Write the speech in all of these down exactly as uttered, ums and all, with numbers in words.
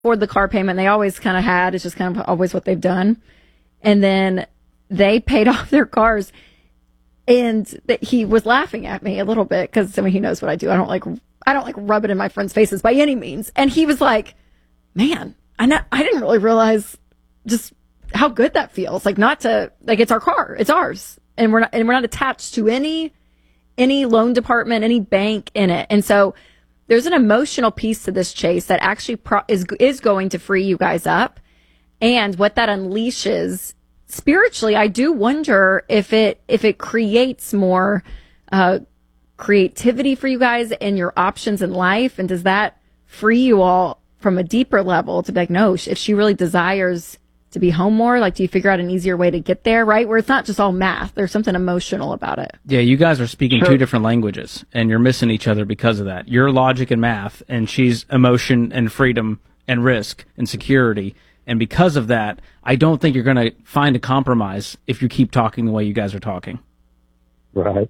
afford the car payment. They always kind of had. It's just kind of always what they've done. And then they paid off their cars. And that he was laughing at me a little bit because, I mean, he knows what I do. I don't like I don't like rub it in my friends' faces by any means. And he was like, man, I not, I didn't really realize just how good that feels. Like not to, like it's our car. It's ours. And we're not, and we're not attached to any, any loan department, any bank in it. And so there's an emotional piece to this, Chase, that actually pro- is, is going to free you guys up. And what that unleashes spiritually, I do wonder if it if it creates more uh, creativity for you guys and your options in life. And does that free you all from a deeper level to be like, no, if she really desires to be home more, like, do you figure out an easier way to get there, right? Where it's not just all math. There's something emotional about it. Yeah, you guys are speaking Sure. two different languages, and you're missing each other because of that. You're logic and math, and she's emotion and freedom and risk and security. And because of that, I don't think you're going to find a compromise if you keep talking the way you guys are talking. Right.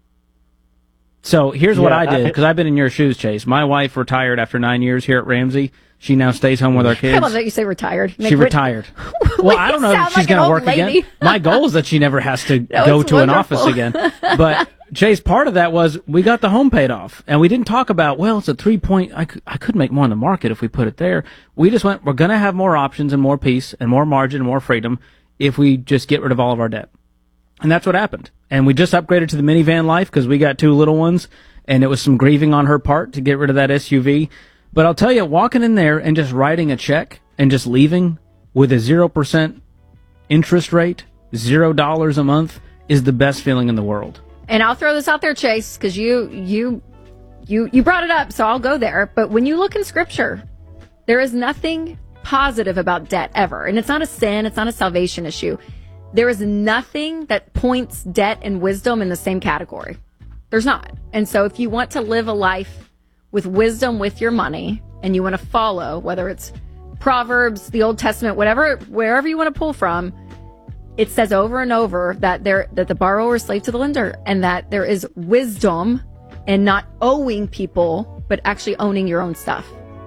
So here's what Yeah, I did, I- because I've been in your shoes, Chase. My wife retired after nine years here at Ramsey. She now stays home with our I kids. love that you say retired. She retired. Well, I don't know if she's going to work again. My goal is that she never has to No, go it's to an wonderful. office again. But Chase, part of that was we got the home paid off, and we didn't talk about, well, it's a three point. I could, I could make more in the market if we put it there. We just went, we're going to have more options and more peace and more margin and more freedom if we just get rid of all of our debt. And that's what happened. And we just upgraded to the minivan life because we got two little ones, and it was some grieving on her part to get rid of that S U V. But I'll tell you, walking in there and just writing a check and just leaving with a zero percent interest rate, zero dollars a month, is the best feeling in the world. And I'll throw this out there, Chase, because you, you, you, you brought it up, so I'll go there. But when you look in Scripture, there is nothing positive about debt ever. And it's not a sin. It's not a salvation issue. There is nothing that points debt and wisdom in the same category. There's not. And so if you want to live a life with wisdom with your money, and you want to follow, whether it's Proverbs, the Old Testament, whatever, wherever you want to pull from, it says over and over that there that the borrower is slave to the lender, and that there is wisdom in not owing people, but actually owning your own stuff.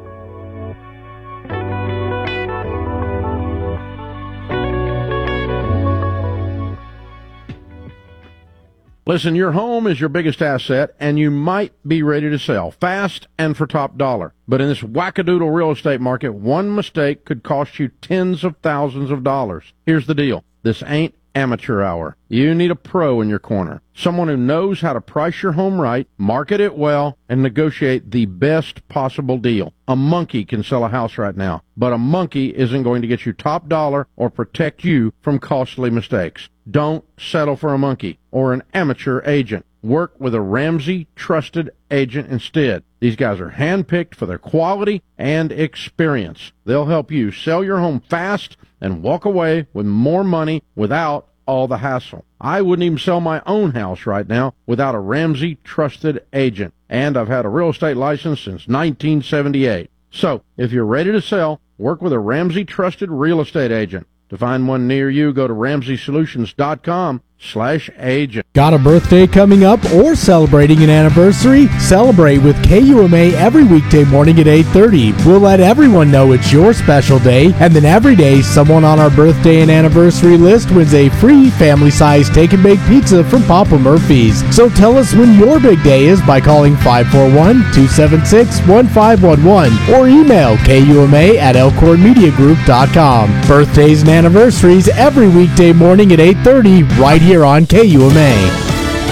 Listen, your home is your biggest asset, and you might be ready to sell fast and for top dollar. But in this wackadoodle real estate market, one mistake could cost you tens of thousands of dollars. Here's the deal. This ain't amateur hour. You need a pro in your corner. Someone who knows how to price your home right, market it well, and negotiate the best possible deal. A monkey can sell a house right now, but a monkey isn't going to get you top dollar or protect you from costly mistakes. Don't settle for a monkey or an amateur agent. Work with a Ramsey trusted agent instead. These guys are handpicked for their quality and experience. They'll help you sell your home fast and walk away with more money without all the hassle. I wouldn't even sell my own house right now without a Ramsey trusted agent. And I've had a real estate license since nineteen seventy-eight. So, if you're ready to sell, work with a Ramsey trusted real estate agent. To find one near you, go to ramsey solutions dot com slash agent. Got a birthday coming up or celebrating an anniversary? Celebrate with K U M A every weekday morning at eight thirty. We'll let everyone know it's your special day, and then every day someone on our birthday and anniversary list wins a free family-sized take-and-bake pizza from Papa Murphy's. So tell us when your big day is by calling five four one, two seven six, one five one one or email K U M A at elkhorn media group dot com. Birthdays and anniversaries every weekday morning at eight thirty right here on K U M A.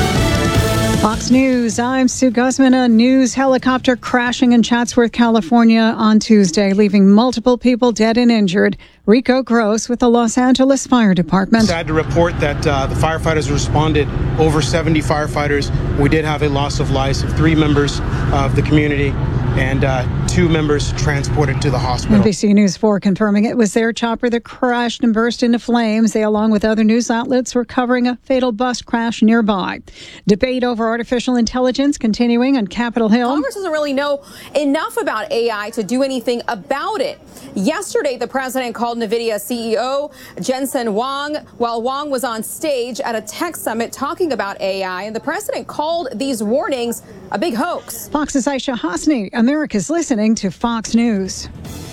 Fox News, I'm Sue Guzman. A news helicopter crashing in Chatsworth, California on Tuesday, leaving multiple people dead and injured. Rico Gross with the Los Angeles Fire Department. Sad to report that uh, the firefighters responded, over seventy firefighters. We did have a loss of lives of three members of the community and uh, two members transported to the hospital. N B C News four confirming it was their chopper that crashed and burst into flames. They, along with other news outlets, were covering a fatal bus crash nearby. Debate over artificial intelligence continuing on Capitol Hill. Congress doesn't really know enough about A I to do anything about it. Yesterday, the president called NVIDIA C E O Jensen Huang while Huang was on stage at a tech summit talking about A I, and the president called these warnings a big hoax. Fox's Aisha Hasni, America's listening to Fox News.